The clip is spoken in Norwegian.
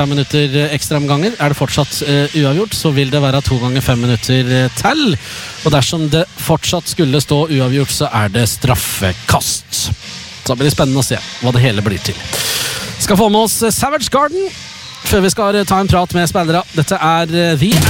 5 minutter ekstra omganger. Det fortsatt uavgjort, så vil det være 2 ganger 5 minutter til. Og dersom det fortsatt skulle stå uavgjort, så det straffekast. Så blir det spennende å se hva det hele blir til. Skal få med oss Savage Garden før vi skal ta en prat med spillere. Dette The